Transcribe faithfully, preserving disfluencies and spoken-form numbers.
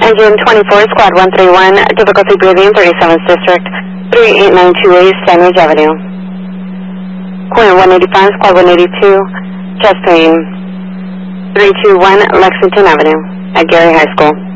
Engine twenty-four, Squad one three one, difficulty breathing, thirty-seventh District, three eight nine two A, Sandwich Avenue. Corner one eighty-five, Squad one eighty-two, chest pain, three two one Lexington Avenue at Gary High School.